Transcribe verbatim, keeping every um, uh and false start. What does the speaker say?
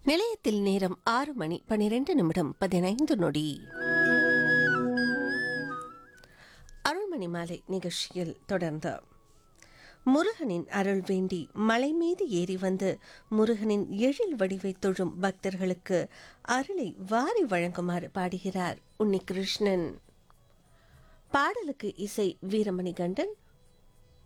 நிலையத்தில் நேரம் ஆறு மணி பனிரெண்டு நிமிடம் பதினைந்து நொடி. அருள்மணி மாலை நிகழ்ச்சியில் தொடர்ந்து முருகனின் அருள் வேண்டி மலை மீது ஏறி வந்து முருகனின் எழில் வடிவை தொழும் பக்தர்களுக்கு அருளை வாரி வழங்குமாறு பாடுகிறார் உன்னிகிருஷ்ணன். பாடலுக்கு இசை வீரமணி கண்டன்,